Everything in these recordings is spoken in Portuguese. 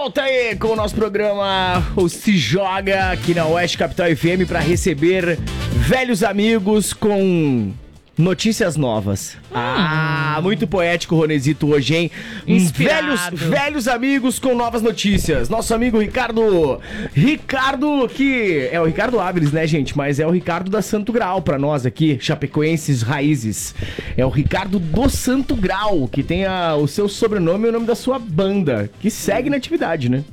volta aí com o nosso programa O Se Joga aqui na Oeste Capital FM para receber velhos amigos com notícias novas. Muito poético o Ronezito hoje, hein? Velhos amigos com novas notícias. Nosso amigo Ricardo, que é o Ricardo Áviles, né, gente? Mas é o Ricardo da Santo Grau pra nós aqui, chapecoenses raízes. É o Ricardo do Santo Grau, que tem o seu sobrenome e o nome da sua banda, que segue na atividade, né?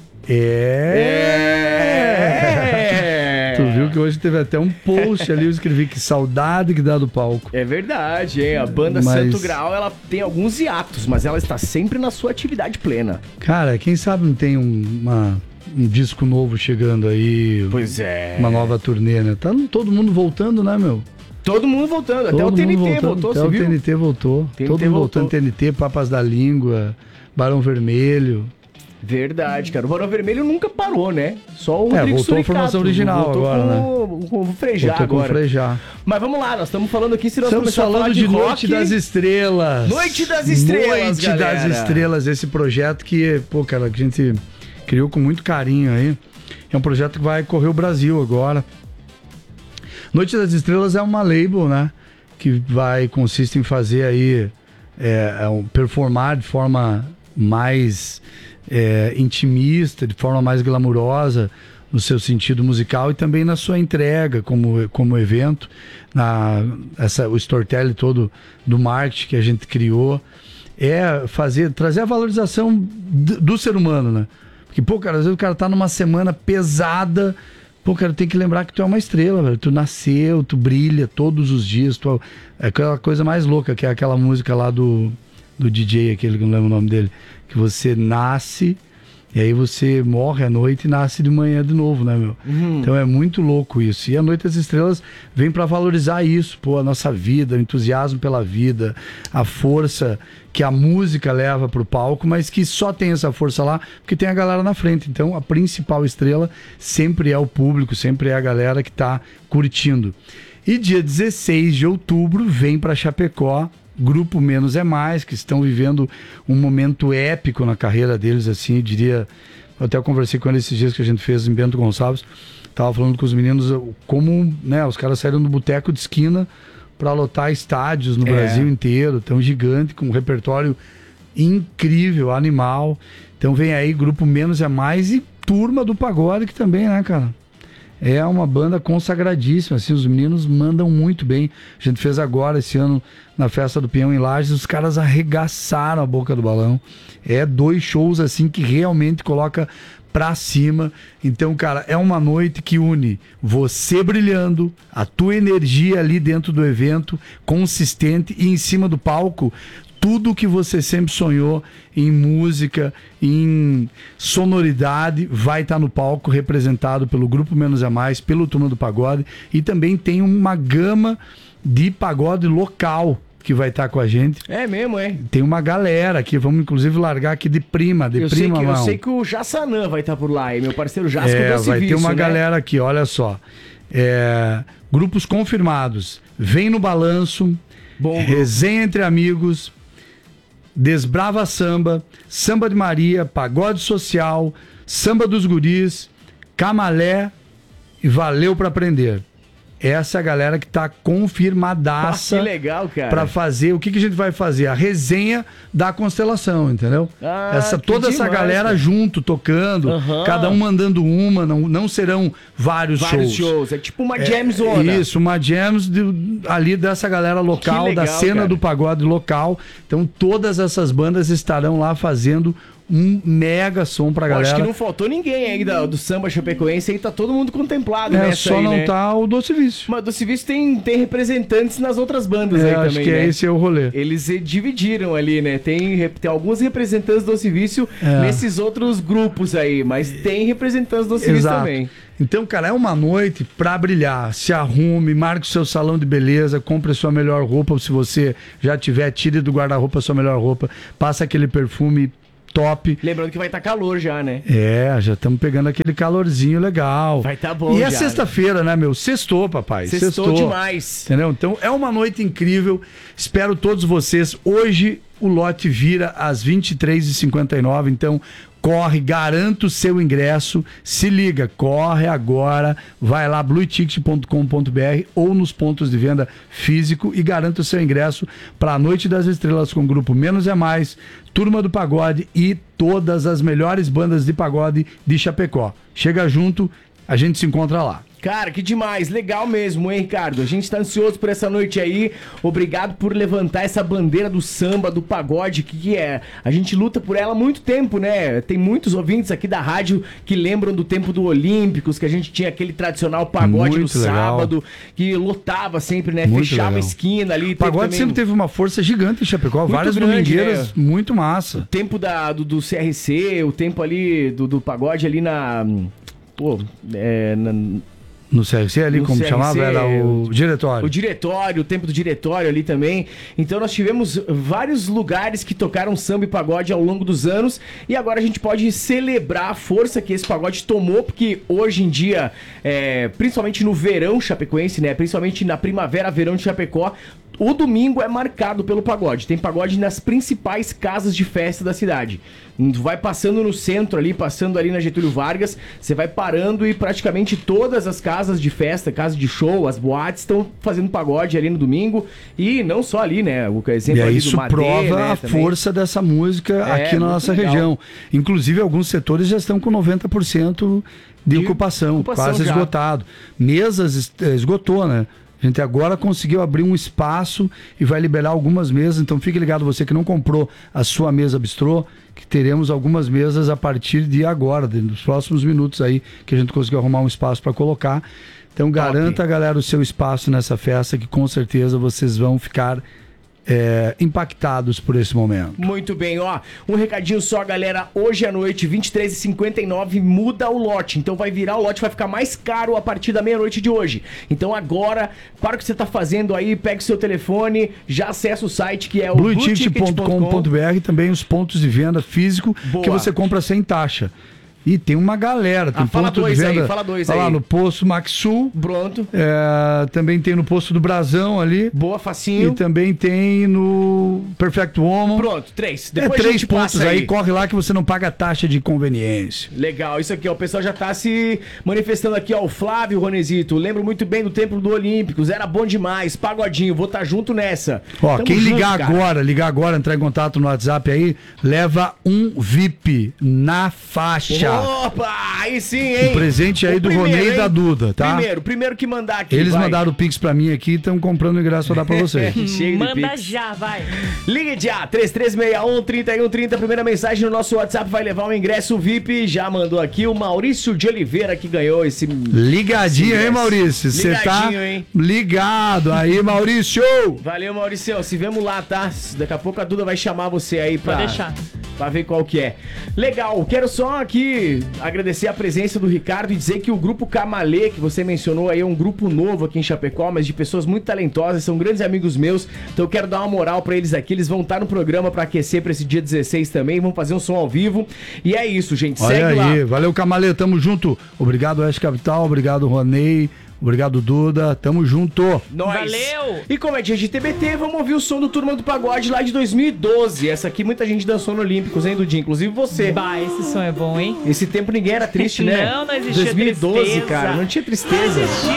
Tu viu que hoje teve até um post ali, eu escrevi que saudade que dá do palco. É verdade, hein? A banda Santo Grau, ela tem alguns hiatos, mas ela está sempre na sua atividade plena. Cara, quem sabe não tem um disco novo chegando aí. Pois é. Uma nova turnê, né? Tá todo mundo voltando, né, meu? Todo mundo voltando, até o TNT voltou, até o TNT voltou. Todo mundo voltando, TNT, Papas da Língua, Barão Vermelho. Verdade, cara. O Barão Vermelho nunca parou, né? Só o Rodrigo voltou a formação original agora, né? Com o Frejá agora. Com o Frejá. Mas vamos lá, nós estamos falando aqui, se nós estamos falando de Noite das Estrelas. Noite das Estrelas, Noite das Estrelas, esse projeto que, cara, que a gente criou com muito carinho aí. É um projeto que vai correr o Brasil agora. Noite das Estrelas é uma label, né? Que consiste em fazer aí, performar de forma mais intimista, de forma mais glamurosa no seu sentido musical e também na sua entrega como evento, o storytelling todo do marketing que a gente criou, trazer a valorização do ser humano, né? Porque, cara, às vezes o cara tá numa semana pesada, cara, tem que lembrar que tu é uma estrela, velho. Tu nasceu, tu brilha todos os dias, é aquela coisa mais louca, que é aquela música lá do DJ, aquele que não lembro o nome dele, que você nasce e aí você morre à noite e nasce de manhã de novo, né, meu? Então é muito louco isso. E a Noite das Estrelas vem pra valorizar isso, a nossa vida, o entusiasmo pela vida, a força que a música leva pro palco, mas que só tem essa força lá porque tem a galera na frente. Então a principal estrela sempre é o público, sempre é a galera que tá curtindo. E dia 16 de outubro vem pra Chapecó Grupo Menos é Mais, que estão vivendo um momento épico na carreira deles, assim, eu diria. Eu até conversei com eles esses dias que a gente fez em Bento Gonçalves, tava falando com os meninos como, né, os caras saíram do boteco de esquina para lotar estádios no Brasil inteiro, tão gigante, com um repertório incrível, animal. Então vem aí Grupo Menos é Mais e Turma do Pagode, que também, né, cara? É uma banda consagradíssima, assim, os meninos mandam muito bem. A gente fez agora, esse ano, na Festa do Peão em Lages, os caras arregaçaram a boca do balão. 2 shows, assim, que realmente coloca pra cima. Então, cara, é uma noite que une você brilhando, a tua energia ali dentro do evento, consistente, e em cima do palco, tudo que você sempre sonhou em música, em sonoridade, vai estar no palco representado pelo Grupo Menos é Mais, pelo Turma do Pagode, e também tem uma gama de pagode local que vai estar com a gente. É mesmo, é? Tem uma galera aqui, vamos inclusive largar aqui de prima, eu sei que o Jassanã vai estar por lá, e meu parceiro Jasco do vai ter uma galera aqui, olha só. Grupos confirmados. Vem no Balanço, Resenha Entre Amigos, Desbrava Samba, Samba de Maria, Pagode Social, Samba dos Guris, Camalé e Valeu Pra Aprender. Essa é a galera que tá confirmadaça. Que legal, cara. Pra fazer. O que a gente vai fazer? A resenha da Constelação, entendeu? Toda essa galera, cara, junto, tocando, cada um mandando uma, não serão vários shows. É tipo uma jam zona. Isso, uma jam ali dessa galera local, legal, da cena, cara, do pagode local. Então todas essas bandas estarão lá fazendo um mega som pra galera. Acho que não faltou ninguém aí do samba chapecoense, aí tá todo mundo contemplado nessa só aí, não, né? Tá o Doce Vício. Mas o Doce Vício tem representantes nas outras bandas aí também, acho que né? Esse é o rolê. Eles dividiram ali, né? Tem alguns representantes do Doce Vício nesses outros grupos aí, mas tem representantes do Doce Vício também. Então, cara, é uma noite pra brilhar. Se arrume, marque o seu salão de beleza, compre a sua melhor roupa, se você já tiver, tire do guarda-roupa a sua melhor roupa, passa aquele perfume top. Lembrando que vai estar calor já, né? Já estamos pegando aquele calorzinho legal. Vai estar bom. E é sexta-feira, né, meu? Sextou, papai. Sextou demais. Entendeu? Então é uma noite incrível. Espero todos vocês. Hoje o lote vira às 23h59, então corre, garanta o seu ingresso, se liga, corre agora, vai lá blueticket.com.br ou nos pontos de venda físico e garanta o seu ingresso para a Noite das Estrelas com o grupo Menos é Mais, Turma do Pagode e todas as melhores bandas de pagode de Chapecó. Chega junto, a gente se encontra lá. Cara, que demais, legal mesmo, hein, Ricardo? A gente tá ansioso por essa noite aí. Obrigado por levantar essa bandeira do samba, do pagode, que é. A gente luta por ela há muito tempo, né? Tem muitos ouvintes aqui da rádio que lembram do tempo do Olímpicos, que a gente tinha aquele tradicional pagode muito no legal. Sábado, que lotava sempre, né? Muito Fechava legal. a esquina ali. O pagode também sempre teve uma força gigante em Chapecó, Muito várias grande, domingueiras, muito massa. O tempo do CRC, o tempo ali do pagode ali na. Pô, No CRC ali, No como CRC, chamava, era o diretório. O diretório, o tempo do diretório ali também. Então nós tivemos vários lugares que tocaram samba e pagode ao longo dos anos. E agora a gente pode celebrar a força que esse pagode tomou, porque hoje em dia, principalmente no verão chapecoense, né? Principalmente na primavera, verão de Chapecó, o domingo é marcado pelo pagode. Tem pagode nas principais casas de festa da cidade. Tu vai passando no centro ali, passando ali na Getúlio Vargas, você vai parando e praticamente todas as casas de festa, casas de show, as boates estão fazendo pagode ali no domingo. E não só ali, né? O exemplo E aí ali isso do Madê, prova né, a também. força dessa música aqui na muito nossa legal. região. Inclusive, alguns setores já estão com 90% de ocupação, quase já. esgotado. Mesas esgotou, né? A gente agora conseguiu abrir um espaço e vai liberar algumas mesas, então fique ligado, você que não comprou a sua mesa bistrô, que teremos algumas mesas a partir de agora, nos próximos minutos aí, que a gente conseguiu arrumar um espaço para colocar. Então garanta, galera, o seu espaço nessa festa, que com certeza vocês vão ficar impactados por esse momento. Muito bem, ó, um recadinho só, galera, hoje à noite, 23h59, muda o lote, então vai virar o lote, vai ficar mais caro a partir da meia-noite de hoje. Então agora, para o que você tá fazendo aí, pega o seu telefone, já acessa o site que é o blueticket.com.br, também os pontos de venda físico. Boa. Que você compra sem taxa. E tem uma galera, tem fala ponto dois de aí, venda. fala dois Tá aí. lá no posto Maxul. Pronto. Também tem no posto do Brasão ali. Boa, facinho. E também tem no Perfect Woman. Pronto, 3. Depois a 3 gente pontos passa aí, corre lá que você não paga taxa de conveniência. Legal, isso aqui, ó, o pessoal já tá se manifestando aqui, ó, o Flávio Ronezito, lembro muito bem do tempo do Olímpicos, era bom demais, pagodinho, vou estar junto nessa. Ó, Tamo quem junto, ligar cara. agora, entrar em contato no WhatsApp aí, leva um VIP na faixa. Opa, aí sim, hein? O presente aí O do primeiro, Ronei e hein? da Duda, tá? Primeiro que mandar aqui, Eles vai. mandaram o Pix pra mim aqui e estão comprando o ingresso pra dar pra vocês. Cheio de Manda pix. já, vai. Ligue já, 3361-3130, primeira mensagem no nosso WhatsApp, vai levar um ingresso VIP, já mandou aqui o Maurício de Oliveira que ganhou esse... Ligadinho, esse hein, ingresso. Maurício? Você tá Ligadinho, hein? ligado aí, Maurício! Valeu, Maurício, se vemos lá, tá? Daqui a pouco a Duda vai chamar você aí pra... Pode deixar. Pra ver qual que é. Legal, quero só aqui agradecer a presença do Ricardo e dizer que o Grupo Camalê, que você mencionou aí, é um grupo novo aqui em Chapecó, mas de pessoas muito talentosas, são grandes amigos meus, então eu quero dar uma moral pra eles aqui, eles vão estar no programa pra aquecer pra esse dia 16 também, vão fazer um som ao vivo, e é isso, gente, Olha segue aí, lá. valeu, Camalê, tamo junto. Obrigado, Oeste Capital, obrigado, Ronei, obrigado, Duda, tamo junto. Nós. Valeu! E como é dia de TBT, vamos ouvir o som do Turma do Pagode lá de 2012, essa aqui muita gente dançou no Olímpicos, hein, Dudinho, inclusive você. Bah, esse som é bom, hein? Esse tempo ninguém era triste, né? Não existia 2012, tristeza. cara, não tinha tristeza. Não existia